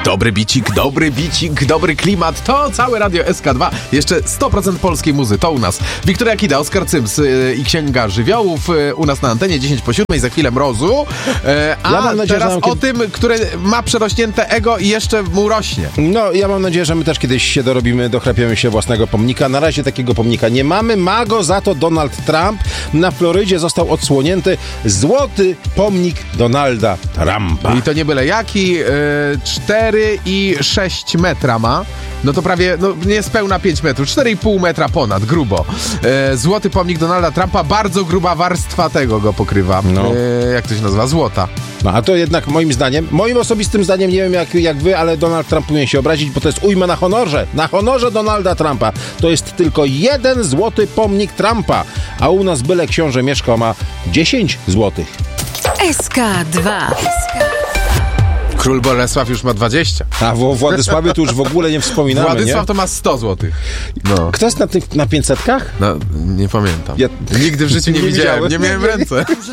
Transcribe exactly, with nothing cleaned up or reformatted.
Dobry bicik, dobry bicik, dobry klimat. To całe Radio S K dwa. Jeszcze sto procent polskiej muzy. To u nas Wiktoria Kida, Oskar Cyms yy, i Księga Żywiołów. Yy, u nas na antenie dziesięć po siódmej, za chwilę mrozu. Yy, a ja mam nadzieję, teraz że o tym, który ma przerośnięte ego i jeszcze mu rośnie. No, ja mam nadzieję, że my też kiedyś się dorobimy, dochrapiemy się własnego pomnika. Na razie takiego pomnika nie mamy. Ma go za to Donald Trump. Na Florydzie został odsłonięty złoty pomnik Donalda Trumpa. I to nie byle jaki. Yy, cztery i sześć metra ma. No to prawie, no niespełna pięć metrów, cztery i pół metra ponad, grubo. E, złoty pomnik Donalda Trumpa, bardzo gruba warstwa tego go pokrywa. No. E, jak to się nazywa? Złota. No a to jednak moim zdaniem, moim osobistym zdaniem, nie wiem jak, jak wy, ale Donald Trump powinien się obrazić, bo to jest ujma na honorze. Na honorze Donalda Trumpa. To jest tylko jeden złoty pomnik Trumpa, a u nas byle książę Mieszko ma dziesięć złotych. S K dwa. Król Bolesław już ma dwadzieścia. A o Władysławie to już w ogóle nie wspominamy, Władysław nie? to ma sto złotych. No. Kto jest na tych, na pięćsetkach? No, nie pamiętam. Ja Nigdy w życiu nie, nie widziałem, widziałem. nie miałem w ręce.